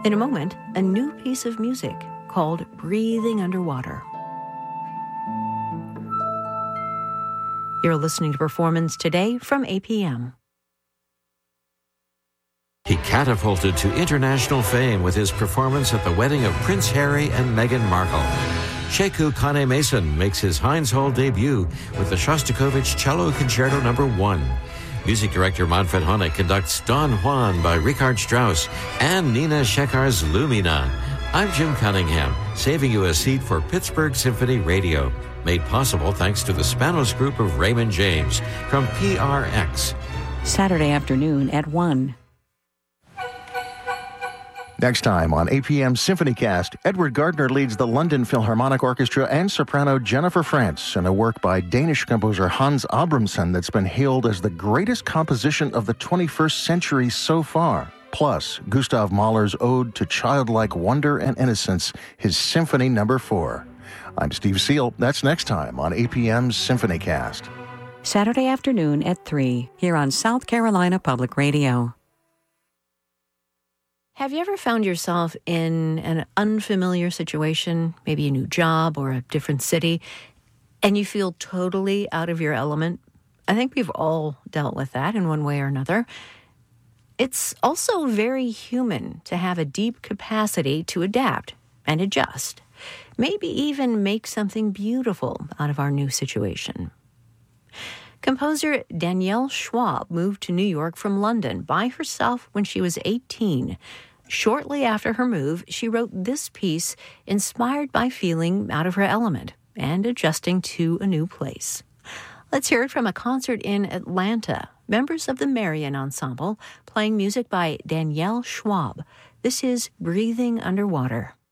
In a moment, a new piece of music called Breathing Underwater. You're listening to Performance Today from APM. He catapulted to international fame with his performance at the wedding of Prince Harry and Meghan Markle. Sheku Kane-Mason makes his Heinz Hall debut with the Shostakovich Cello Concerto No. 1. Music director Manfred Honeck conducts Don Juan by Richard Strauss and Nina Shekhar's Lumina. I'm Jim Cunningham, saving you a seat for Pittsburgh Symphony Radio. Made possible thanks to the Spanos Group of Raymond James from PRX. Saturday afternoon at 1. Next time on APM SymphonyCast, Edward Gardner leads the London Philharmonic Orchestra and soprano Jennifer France in a work by Danish composer Hans Abramson that's been hailed as the greatest composition of the 21st century so far. Plus, Gustav Mahler's ode to childlike wonder and innocence, his Symphony No. 4. I'm Steve Seal. That's next time on APM's SymphonyCast. Saturday afternoon at 3, here on South Carolina Public Radio. Have you ever found yourself in an unfamiliar situation, maybe a new job or a different city, and you feel totally out of your element? I think we've all dealt with that in one way or another. It's also very human to have a deep capacity to adapt and adjust, maybe even make something beautiful out of our new situation. Composer Danielle Schwab moved to New York from London by herself when she was 18. Shortly after her move, she wrote this piece inspired by feeling out of her element and adjusting to a new place. Let's hear it from a concert in Atlanta. Members of the Marion Ensemble playing music by Danielle Schwab. This is Breathing Underwater.